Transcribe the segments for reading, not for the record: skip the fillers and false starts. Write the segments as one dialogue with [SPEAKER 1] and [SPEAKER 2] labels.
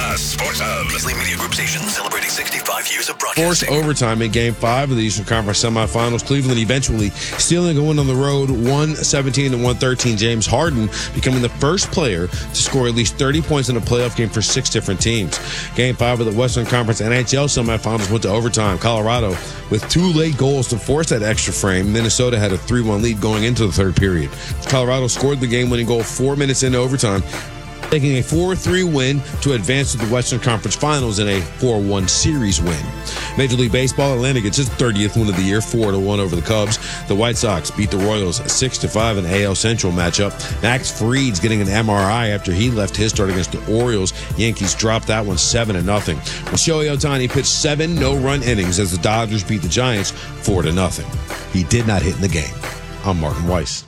[SPEAKER 1] The Sports Hub. Beasley Media Group station celebrating 65 years of broadcasting.
[SPEAKER 2] Forced overtime in Game 5 of the Eastern Conference semifinals. Cleveland eventually stealing a win on the road, 117-113. James Harden becoming the first player to score at least 30 points in a playoff game for 6 different teams. Game 5 of the Western Conference NHL semifinals went to overtime. Colorado with 2 late goals to force that extra frame. Minnesota had a 3-1 lead going into the third period. Colorado scored the game-winning goal 4 minutes into overtime, taking a 4-3 win to advance to the Western Conference Finals in a 4-1 series win. Major League Baseball, Atlanta gets its 30th win of the year, 4-1 over the Cubs. The White Sox beat the Royals 6-5 in the AL Central matchup. Max Fried's getting an MRI after he left his start against the Orioles. Yankees dropped that one 7-0. Shohei Ohtani pitched 7 no-run innings as the Dodgers beat the Giants 4-0. He did not hit in the game. I'm Martin Weiss.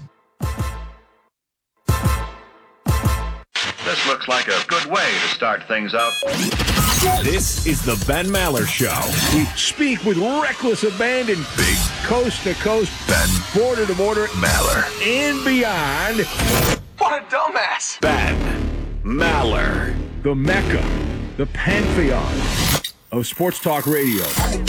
[SPEAKER 3] This looks like a good way to start things out.
[SPEAKER 4] This is the Ben Maller Show.
[SPEAKER 5] We speak with reckless abandon.
[SPEAKER 1] Big
[SPEAKER 5] Coast to coast.
[SPEAKER 1] Ben
[SPEAKER 5] Border to border.
[SPEAKER 1] Maller.
[SPEAKER 5] And beyond.
[SPEAKER 1] What a dumbass.
[SPEAKER 4] Ben Maller.
[SPEAKER 5] The Mecca. The Pantheon of Sports Talk Radio.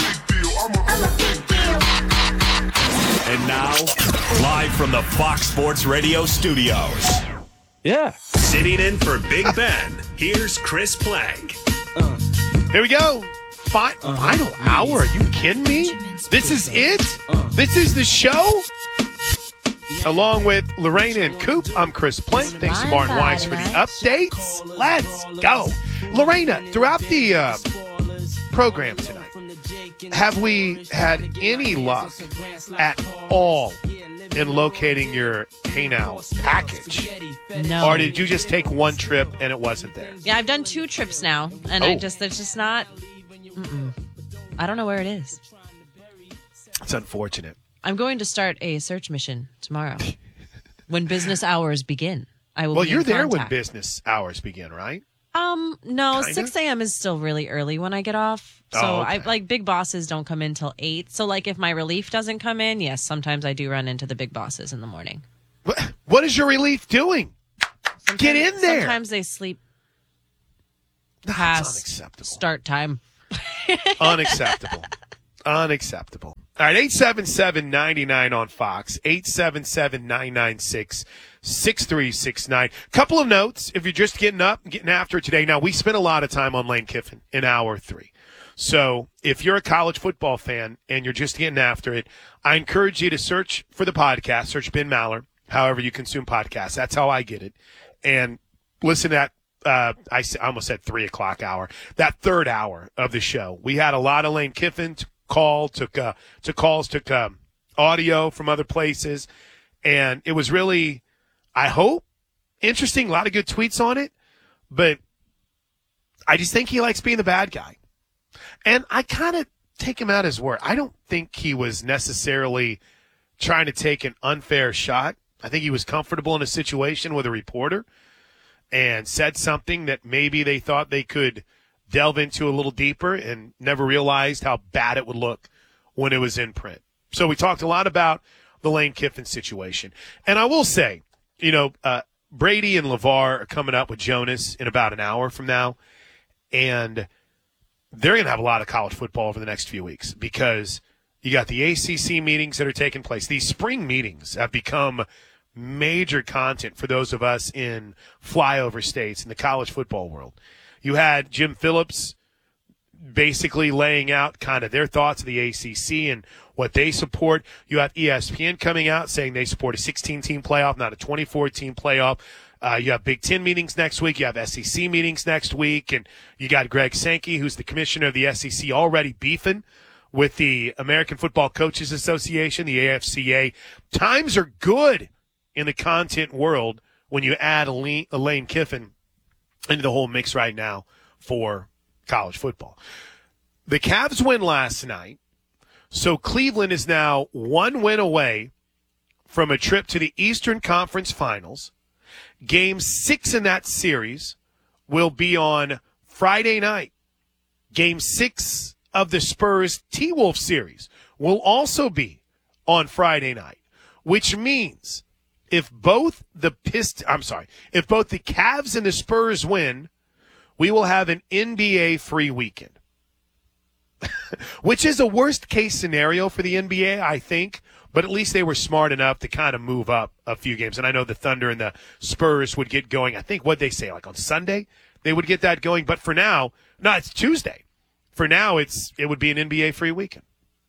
[SPEAKER 4] And now, live from the Fox Sports Radio studios.
[SPEAKER 5] Yeah.
[SPEAKER 4] Sitting in for Big Ben, here's Chris Plank.
[SPEAKER 6] Here we go. Final hour. Are you kidding me? This is it? This is the show? Along with Lorena and Coop, I'm Chris Plank. Thanks to Martin Weiss for the updates. Let's go. Lorena, throughout the program tonight, have we had any luck at all in locating your Hey Now package?
[SPEAKER 7] No.
[SPEAKER 6] Or did you just take one trip and it wasn't there?
[SPEAKER 7] Yeah, I've done 2 trips now, and there's just not. I don't know where it is.
[SPEAKER 6] It's unfortunate.
[SPEAKER 7] I'm going to start a search mission tomorrow when business hours begin. I will.
[SPEAKER 6] Well,
[SPEAKER 7] be
[SPEAKER 6] you're
[SPEAKER 7] in
[SPEAKER 6] there when
[SPEAKER 7] contact.
[SPEAKER 6] business hours begin, right?
[SPEAKER 7] No,
[SPEAKER 6] Kinda?
[SPEAKER 7] 6 a.m. is still really early when I get off. So
[SPEAKER 6] okay.
[SPEAKER 7] I like big bosses don't come in till 8. So like if my relief doesn't come in, yes, sometimes I do run into the big bosses in the morning.
[SPEAKER 6] What is your relief doing? Get in there.
[SPEAKER 7] Sometimes they sleep
[SPEAKER 6] That's
[SPEAKER 7] past
[SPEAKER 6] unacceptable.
[SPEAKER 7] start time.
[SPEAKER 6] Unacceptable. Unacceptable. All right, 877-99 on Fox, 877-996-6369. Couple of notes if you're just getting up and getting after it today. Now, we spent a lot of time on Lane Kiffin in hour 3. So if you're a college football fan and you're just getting after it, I encourage you to search for the podcast, search Ben Maller, however you consume podcasts. That's how I get it. And listen to that. I almost said 3 o'clock hour, that third hour of the show. We had a lot of Lane Kiffin took audio from other places. And it was really, I hope, interesting. A lot of good tweets on it. But I just think he likes being the bad guy. And I kind of take him at his word. I don't think he was necessarily trying to take an unfair shot. I think he was comfortable in a situation with a reporter and said something that maybe they thought they could delve into a little deeper and never realized how bad it would look when it was in print. So we talked a lot about the Lane Kiffin situation. And I will say, Brady and LeVar are coming up with Jonas in about an hour from now. And they're going to have a lot of college football over the next few weeks because you got the ACC meetings that are taking place. These spring meetings have become major content for those of us in flyover states in the college football world. You had Jim Phillips basically laying out kind of their thoughts of the ACC and what they support. You have ESPN coming out saying they support a 16-team playoff, not a 24-team playoff. You have Big Ten meetings next week. You have SEC meetings next week. And you got Greg Sankey, who's the commissioner of the SEC, already beefing with the American Football Coaches Association, the AFCA. Times are good in the content world when you add Lane Kiffin into the whole mix right now for college football. The Cavs win last night, so Cleveland is now 1 win away from a trip to the Eastern Conference Finals. Game 6 in that series will be on Friday night. Game 6 of the Spurs T-Wolf series will also be on Friday night, which means if both the Cavs and the Spurs win, we will have an NBA free weekend, which is a worst-case scenario for the NBA, I think. But at least they were smart enough to kind of move up a few games. And I know the Thunder and the Spurs would get going. I think what'd they say, like on Sunday they would get that going. But for now, no, it's Tuesday. For now, it would be an NBA free weekend.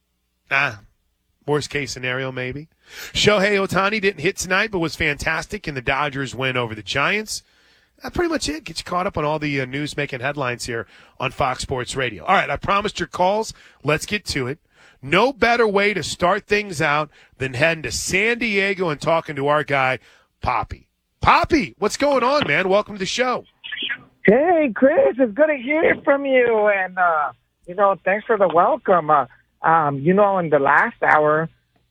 [SPEAKER 6] Worst case scenario, maybe. Shohei Ohtani didn't hit tonight, but was fantastic in the Dodgers win over the Giants. That's pretty much it. Get you caught up on all the news making headlines here on Fox Sports Radio. All right, I promised your calls. Let's get to it. No better way to start things out than heading to San Diego and talking to our guy, Poppy. Poppy, what's going on, man? Welcome to the show.
[SPEAKER 8] Hey, Chris, it's good to hear from you. And, thanks for the welcome. In the last hour,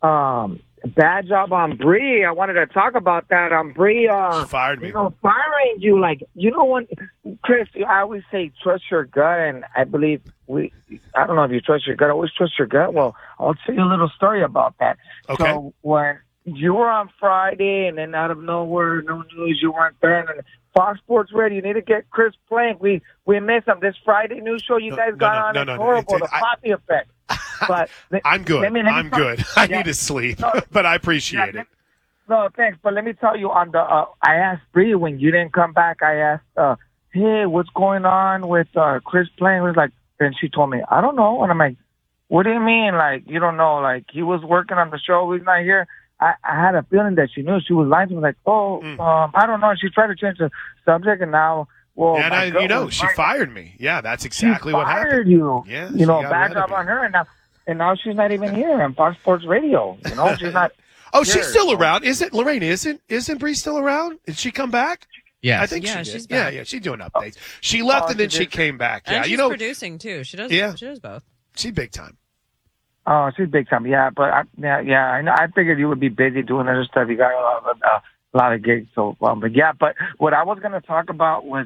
[SPEAKER 8] bad job on Bree. I wanted to talk about that. Bree,
[SPEAKER 6] she fired me.
[SPEAKER 8] Firing you, when, Chris, I always say trust your gut, and I believe I don't know if you trust your gut. Always trust your gut. Well, I'll tell you a little story about that.
[SPEAKER 6] Okay.
[SPEAKER 8] So when you were on Friday, and then out of nowhere, no news, you weren't there, and Fox Sports Radio, you need to get Chris Plank. We missed him. This Friday news show you guys got on, it's horrible, the Poppy effect. But
[SPEAKER 6] I'm good. I'm good. I need to sleep, but I appreciate it.
[SPEAKER 8] No, thanks. But let me tell you, I asked Bree when you didn't come back. I asked, hey, what's going on with Chris Plank? It was like, and she told me, I don't know. And I'm like, what do you mean? Like, you don't know? Like, he was working on the show. He's not here. I had a feeling that she knew. She was lying to me, like, I don't know. She tried to change the subject, and now,
[SPEAKER 6] she fired me. Yeah, that's exactly what happened.
[SPEAKER 8] She fired you.
[SPEAKER 6] Yeah,
[SPEAKER 8] bad job on her, and now she's not even here on Fox Sports Radio. She's not.
[SPEAKER 6] Oh, she's still around. Lorraine? Isn't Bree still around? Did she come back?
[SPEAKER 2] Yeah,
[SPEAKER 6] I think
[SPEAKER 7] she's back.
[SPEAKER 6] Yeah, she's doing updates. She left and then she came back. Yeah,
[SPEAKER 7] and she's producing too. She does.
[SPEAKER 6] Yeah.
[SPEAKER 7] She does both.
[SPEAKER 6] She's big time.
[SPEAKER 8] Oh, she's big time. Yeah, but I know. I figured you would be busy doing other stuff. You got a lot of gigs. So, but what I was going to talk about was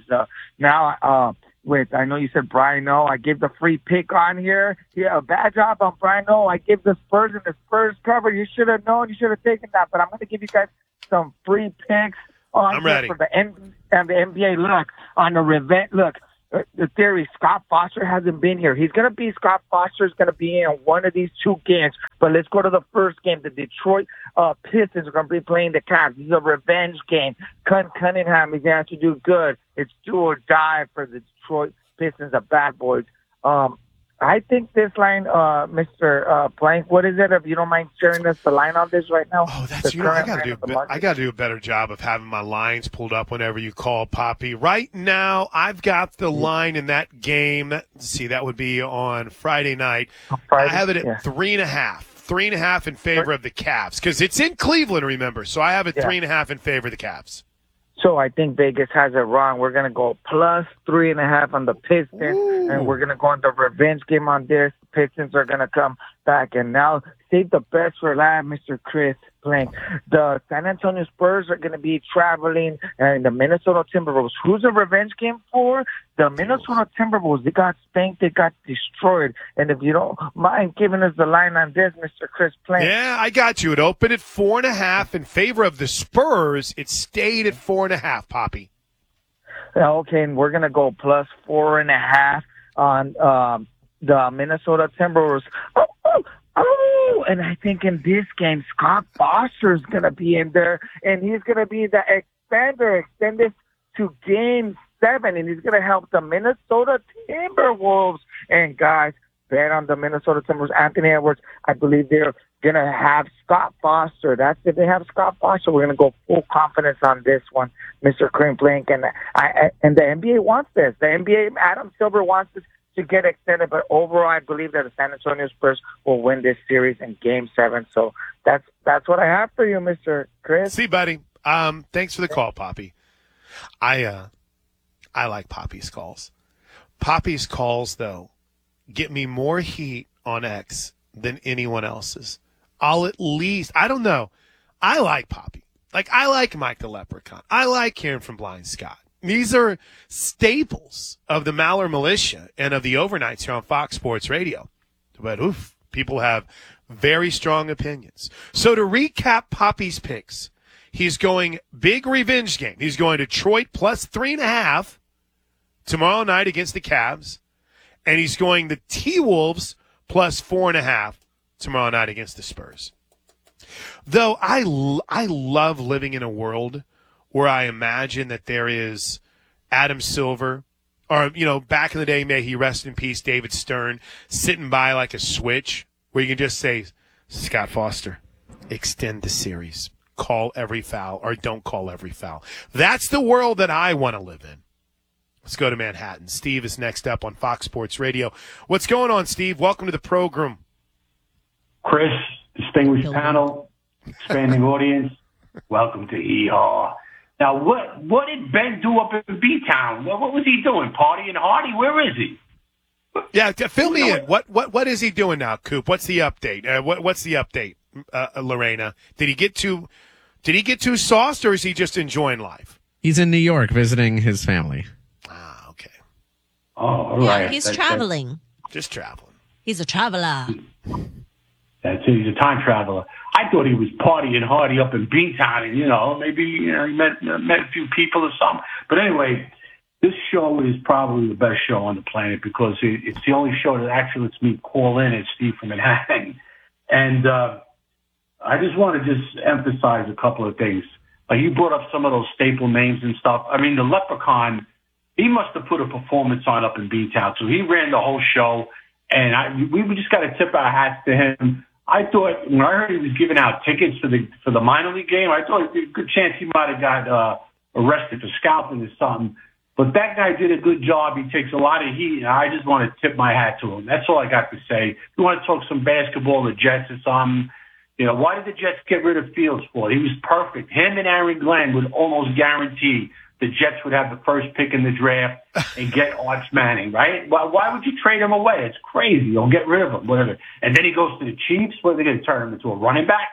[SPEAKER 8] I know you said Brian No. I gave the free pick on here. Yeah, bad job on Brian No. I gave the Spurs and the Spurs cover. You should have known. You should have taken that. But I'm going to give you guys some free picks.
[SPEAKER 6] I'm ready.
[SPEAKER 8] For the NBA. Look, on the revenge. Look, the theory, Scott Foster hasn't been here. Scott Foster's going to be in one of these two games. But let's go to the first game. The Detroit Pistons are going to be playing the Cavs. This is a revenge game. Cunningham is going to have to do good. It's do or die for the Detroit Pistons, the bad boys. I think this line, Mr. Plank, what is it? If you don't mind sharing us the line on this right now.
[SPEAKER 6] Oh, that's I got to do a better job of having my lines pulled up whenever you call, Poppy. Right now, I've got the line in that game. Let's see, that would be on Friday night. I have it at 3.5. 3.5 in favor of the Cavs because it's in Cleveland. Remember, so I have it 3.5 in favor of the Cavs.
[SPEAKER 8] So I think Vegas has it wrong. We're going to go plus 3.5 on the Pistons, and we're going to go on the revenge game on this. The Pistons are going to come back. And now, save the best for last, Mr. Chris Plank. The San Antonio Spurs are going to be traveling and the Minnesota Timberwolves. Who's a revenge game for? The Minnesota Timberwolves. They got spanked. They got destroyed. And if you don't mind giving us the line on this, Mr. Chris Plank.
[SPEAKER 6] Yeah, I got you. It opened at 4.5 in favor of the Spurs. It stayed at 4.5, Poppy.
[SPEAKER 8] Okay, and we're going to go plus 4.5 on the Minnesota Timberwolves. Oh, and I think in this game, Scott Foster is going to be in there, and he's going to be the extend this to Game 7, and he's going to help the Minnesota Timberwolves. And guys, bet on the Minnesota Timberwolves. Anthony Edwards, I believe they're going to have Scott Foster. That's if they have Scott Foster, we're going to go full confidence on this one, Mr. Plank. And the NBA wants this. The NBA, Adam Silver wants this to get extended, but overall, I believe that the San Antonio Spurs will win this series in Game 7. So that's what I have for you, Mr. Chris.
[SPEAKER 6] See, buddy. Thanks for the call, Poppy. I like Poppy's calls. Poppy's calls, though, get me more heat on X than anyone else's. I'll at least, I don't know. I like Poppy. Like, I like Mike the Leprechaun. I like hearing from Blind Scott. These are staples of the Maller Militia and of the overnights here on Fox Sports Radio. But people have very strong opinions. So to recap Poppy's picks, he's going big revenge game. He's going Detroit plus 3.5 tomorrow night against the Cavs, and he's going the T-Wolves plus 4.5 tomorrow night against the Spurs. Though I love living in a world where I imagine that there is Adam Silver, or, back in the day, may he rest in peace, David Stern, sitting by like a switch where you can just say, Scott Foster, extend the series. Call every foul or don't call every foul. That's the world that I want to live in. Let's go to Manhattan. Steve is next up on Fox Sports Radio. What's going on, Steve? Welcome to the program.
[SPEAKER 9] Chris, distinguished panel, expanding audience, welcome to ER. Now, what did Ben do up in B-Town? What was he doing? Partying hardy? Where is he?
[SPEAKER 6] Yeah, fill me in. What is he doing now, Coop? What's the update? What's the update, Lorena? Did he get too sauced, or is he just enjoying life?
[SPEAKER 10] He's in New York visiting his family.
[SPEAKER 6] Ah, okay.
[SPEAKER 9] Oh, all right.
[SPEAKER 7] Yeah, he's traveling.
[SPEAKER 6] Just traveling.
[SPEAKER 7] He's a traveler.
[SPEAKER 9] That's it. He's a time traveler. I thought he was partying hardy up in B-Town, and, maybe he met a few people or something. But anyway, this show is probably the best show on the planet because it's the only show that actually lets me call in. It's Steve from Manhattan. And I just want to just emphasize a couple of things. Like you brought up some of those staple names and stuff. I mean, the Leprechaun, he must have put a performance on up in B-Town. So he ran the whole show, and we just got to tip our hats to him. I thought when I heard he was giving out tickets for the minor league game, I thought there's a good chance he might have got arrested for scalping or something. But that guy did a good job. He takes a lot of heat, and I just want to tip my hat to him. That's all I got to say. If you want to talk some basketball, the Jets or something, why did the Jets get rid of Fields for? He was perfect. Him and Aaron Glenn would almost guarantee the Jets would have the first pick in the draft and get Arch Manning, right? Why would you trade him away? It's crazy. You'll get rid of him, whatever. And then he goes to the Chiefs. What are they going to turn him into, a running back?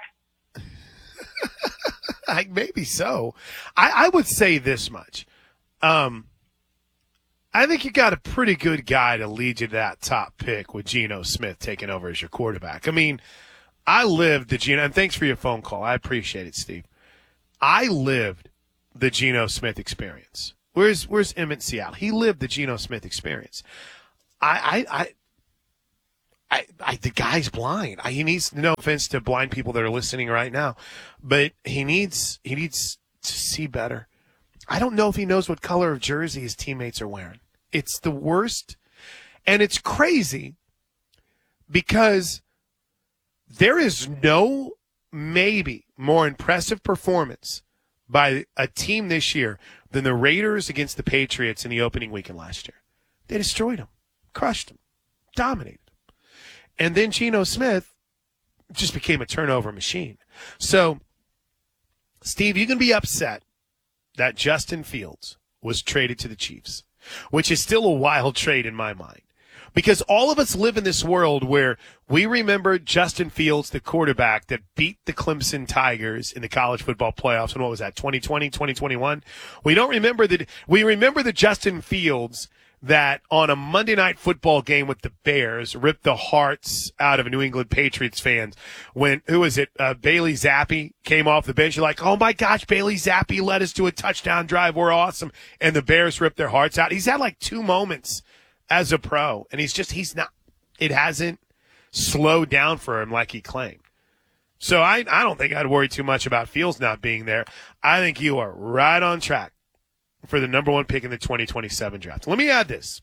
[SPEAKER 6] Maybe so. I would say this much. I think you got a pretty good guy to lead you to that top pick with Geno Smith taking over as your quarterback. I mean, I lived the Geno, and thanks for your phone call. I appreciate it, Steve. I lived the Geno Smith experience. Where's Emmett Seattle? He lived the Geno Smith experience. The guy's blind. He needs, no offense to blind people that are listening right now, but he needs to see better. I don't know if he knows what color of jersey his teammates are wearing. It's the worst. And it's crazy because there is no maybe more impressive performance by a team this year than the Raiders against the Patriots in the opening weekend last year. They destroyed them, crushed them, dominated them. And then Geno Smith just became a turnover machine. So, Steve, you can be upset that Justin Fields was traded to the Chiefs, which is still a wild trade in my mind. Because all of us live in this world where we remember Justin Fields, the quarterback that beat the Clemson Tigers in the college football playoffs. And what was that, 2020, 2021? We remember the Justin Fields that on a Monday Night Football game with the Bears ripped the hearts out of New England Patriots fans when, Bailey Zappi came off the bench. You're like, oh my gosh, Bailey Zappi led us to a touchdown drive. We're awesome. And the Bears ripped their hearts out. He's had like 2 moments as a pro, and it hasn't slowed down for him like he claimed. So I don't think I'd worry too much about Fields not being there. I think you are right on track for the number 1 pick in the 2027 draft. Let me add this.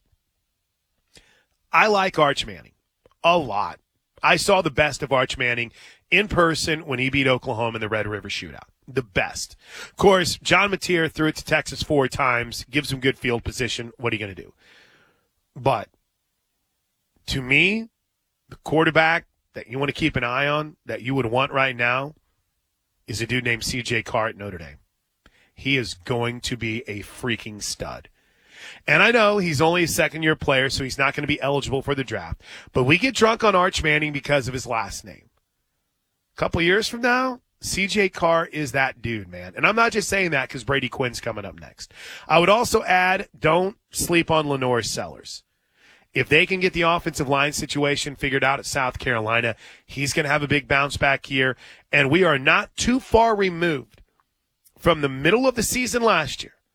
[SPEAKER 6] I like Arch Manning a lot. I saw the best of Arch Manning in person when he beat Oklahoma in the Red River Shootout. The best. Of course, John Mateer threw it to Texas 4 times, gives him good field position. What are you going to do? But to me, the quarterback that you want to keep an eye on, that you would want right now, is a dude named C.J. Carr at Notre Dame. He is going to be a freaking stud. And I know he's only a second-year player, so he's not going to be eligible for the draft. But we get drunk on Arch Manning because of his last name. A couple years from now, C.J. Carr is that dude, man. And I'm not just saying that because Brady Quinn's coming up next. I would also add, don't sleep on Lenore Sellers. If they can get the offensive line situation figured out at South Carolina, he's going to have a big bounce back year. And we are not too far removed from the middle of the season last year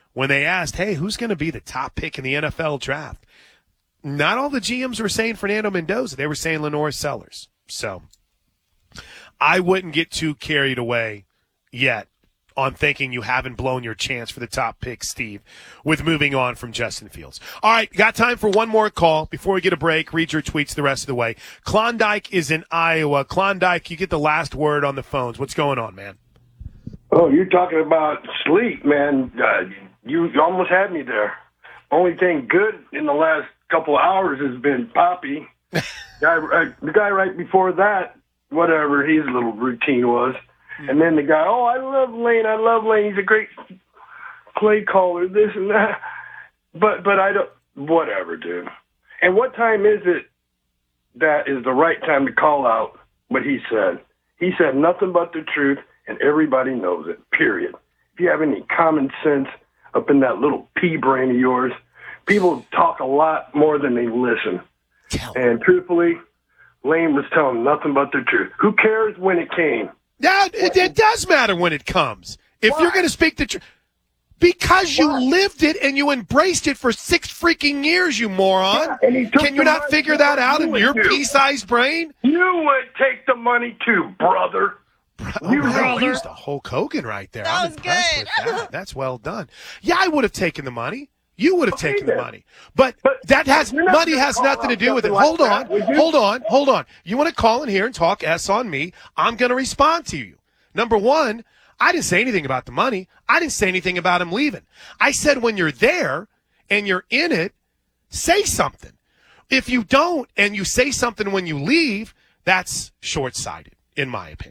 [SPEAKER 6] when they asked, hey, who's going to be the top pick in the NFL draft? Not all the GMs were saying Fernando Mendoza. They were saying Lenore Sellers. So I wouldn't get too carried away yet on thinking you haven't blown your chance for the top pick, Steve, with moving on from Justin Fields. All right, got time for one more call before we get a break. Read your tweets the rest of the way. Klondike is in Iowa. Klondike, you get the last word on the phones. What's going on, man?
[SPEAKER 11] Oh, you're talking about sleep, man. You almost had me there. Only thing good in the last couple of hours has been Poppy. The guy right before that, whatever his little routine was. And then the guy, oh, I love Lane. He's a great play caller, this and that. But I don't, whatever, dude. And what time is it that is the right time to call out what he said? He said nothing but the truth, and everybody knows it, period. If you have any common sense up in that little pea brain of yours, people talk a lot more than they listen. And truthfully, Lane was telling nothing but the truth. Who cares when it came?
[SPEAKER 6] Yeah, it does matter when it comes. If you're going to speak the truth. Because you lived it and you embraced it for 6 freaking years, you moron.
[SPEAKER 11] Yeah,
[SPEAKER 6] can you not figure that out in your pea-sized brain?
[SPEAKER 11] You would take the money too, brother.
[SPEAKER 6] You used the Hulk Hogan right there. I'm impressed with that. That's well done. Yeah, I would have taken the money. You would have taken the money. But money has nothing to do with it. Hold on. You want to call in here and talk S on me, I'm going to respond to you. Number one, I didn't say anything about the money. I didn't say anything about him leaving. I said when you're there and you're in it, say something. If you don't and you say something when you leave, that's short-sighted, in my opinion.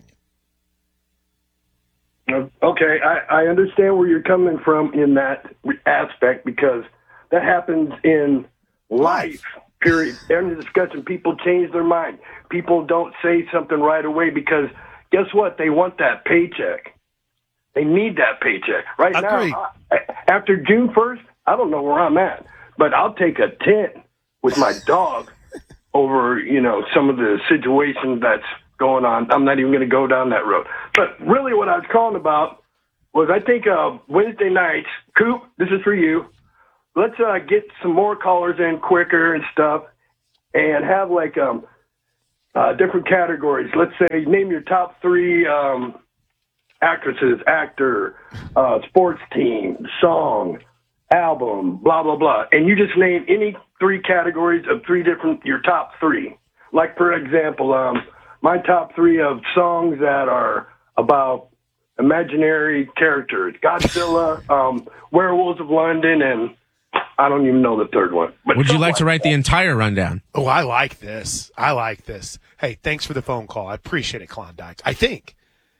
[SPEAKER 11] Okay, I understand where you're coming from in that aspect because that happens in life, period. In the discussion, people change their mind. People don't say something right away because guess what? They want that paycheck. They need that paycheck. Right now, after June 1st, I don't know where I'm at, but I'll take a 10 with my dog over, some of the situations that's going on. I'm not even going to go down that road. But really what I was calling about was I think Wednesday nights, Coop, this is for you. Let's get some more callers in quicker and stuff and have like different categories. Let's say name your top 3 actresses, actor, sports team, song, album, blah, blah, blah. And you just name any 3 categories of 3 different, your top 3. Like, for example, my top 3 of songs that are about imaginary characters, Godzilla, Werewolves of London, and I don't even know the third one. But
[SPEAKER 10] would you like to write the entire rundown?
[SPEAKER 6] Oh, I like this. Hey, thanks for the phone call. I appreciate it, Klondike. I think.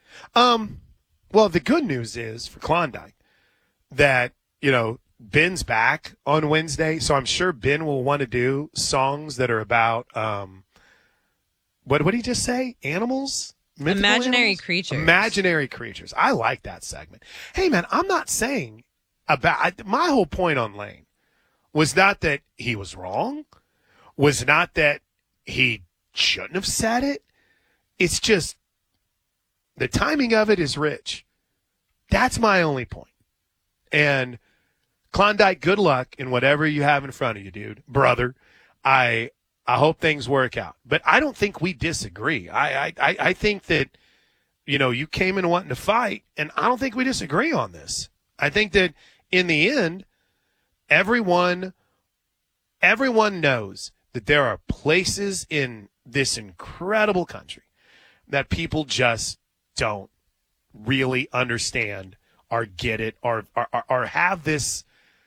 [SPEAKER 6] Well, the good news is for Klondike that, Ben's back on Wednesday, so I'm sure Ben will want to do songs that are about what did he just say? Animals?
[SPEAKER 7] Imaginary creatures.
[SPEAKER 6] Imaginary creatures. I like that segment. Hey, man, I'm not saying my whole point on Lane was not that he was wrong, was not that he shouldn't have said it. It's just the timing of it is rich. That's my only point. And Klondike, good luck in whatever you have in front of you, dude. Brother, I hope things work out. But I don't think we disagree. I think that, you came in wanting to fight, and I don't think we disagree on this. I think that in the end, everyone knows that there are places in this incredible country that people just don't really understand or get it or have this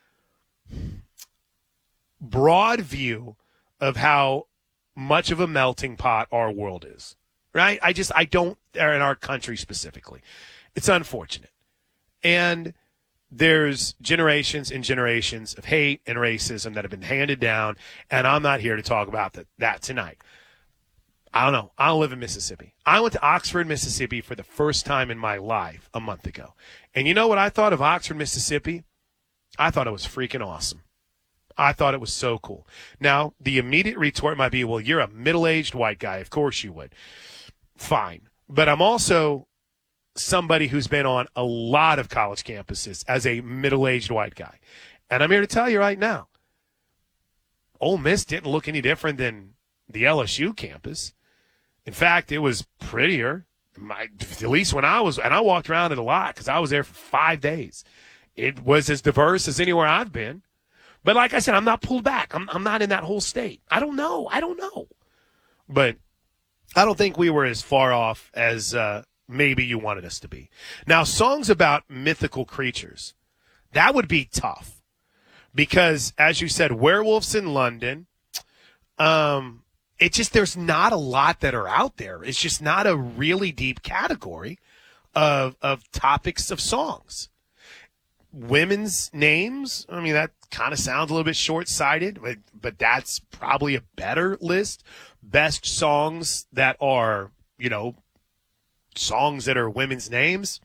[SPEAKER 6] broad view of how much of a melting pot our world is, right? I don't, or in our country specifically. It's unfortunate. And there's generations and generations of hate and racism that have been handed down, and I'm not here to talk about that tonight. I don't know. I don't live in Mississippi. I went to Oxford, Mississippi for the first time in my life a month ago. And you know what I thought of Oxford, Mississippi? I thought it was freaking awesome. I thought it was so cool. Now, the immediate retort might be, well, you're a middle-aged white guy. Of course you would. Fine. But I'm also somebody who's been on a lot of college campuses as a middle-aged white guy. And I'm here to tell you right now, Ole Miss didn't look any different than the LSU campus. In fact, it was prettier, at least when I walked around it a lot because I was there for 5 days. It was as diverse as anywhere I've been. But like I said, I'm not pulled back. I'm not in that whole state. I don't know. But I don't think we were as far off as maybe you wanted us to be. Now, songs about mythical creatures, that would be tough. Because, as you said, Werewolves in London, there's not a lot that are out there. It's just not a really deep category of topics of songs. Women's names, I mean, that kind of sounds a little bit short-sighted, but that's probably a better list. Best songs that are, songs that are women's names.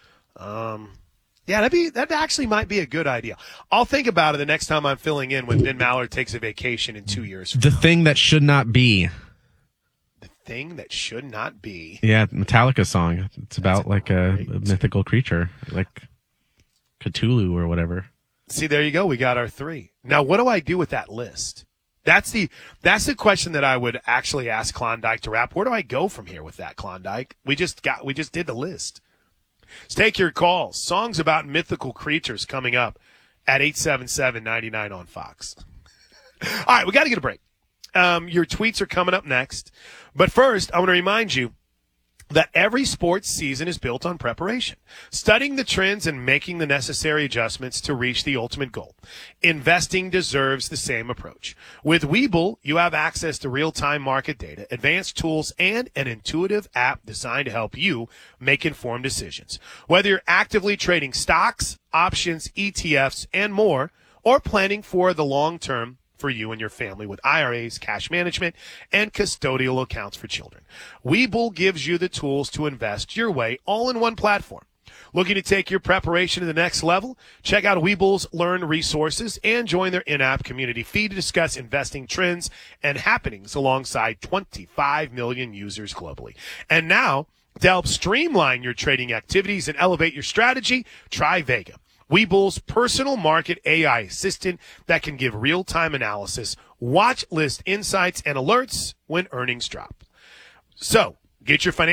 [SPEAKER 6] Yeah, that actually might be a good idea. I'll think about it the next time I'm filling in when Ben Mallard takes a vacation in 2 years.
[SPEAKER 10] The thing that should not be.
[SPEAKER 6] The thing that should not be.
[SPEAKER 10] Yeah, Metallica song. It's about like a mythical creature, like Cthulhu or whatever.
[SPEAKER 6] See, there you go. We got our 3. Now, what do I do with that list? That's the question that I would actually ask Klondike to wrap. Where do I go from here with that, Klondike? We just did the list. Let's take your calls. Songs about mythical creatures coming up at 877-99 on Fox. All right, we got to get a break. Your tweets are coming up next. But first, I want to remind you that every sports season is built on preparation, studying the trends and making the necessary adjustments to reach the ultimate goal. Investing deserves the same approach. With Webull, you have access to real-time market data, advanced tools, and an intuitive app designed to help you make informed decisions. Whether you're actively trading stocks, options, ETFs, and more, or planning for the long term for you and your family with IRAs, cash management, and custodial accounts for children. Webull gives you the tools to invest your way all in one platform. Looking to take your preparation to the next level? Check out Webull's Learn resources and join their in-app community feed to discuss investing trends and happenings alongside 25 million users globally. And now, to help streamline your trading activities and elevate your strategy, try Vega, Webull's personal market AI assistant that can give real-time analysis, watch list insights, and alerts when earnings drop. So, get your financial